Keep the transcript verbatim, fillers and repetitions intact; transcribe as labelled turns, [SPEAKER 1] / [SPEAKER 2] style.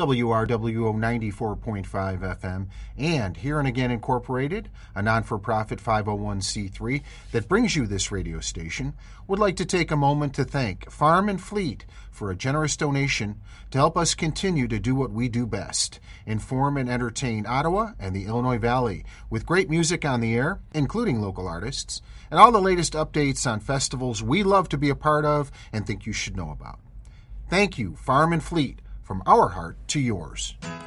[SPEAKER 1] W R W O ninety-four point five F M, and Here and Again Incorporated, a non-for-profit five oh one c three that brings you this radio station, would like to take a moment to thank Farm and Fleet for a generous donation to help us continue to do what we do best, inform and entertain Ottawa and the Illinois Valley with great music on the air, including local artists, and all the latest updates on festivals we love to be a part of and think you should know about. Thank you, Farm and Fleet, from our heart to yours.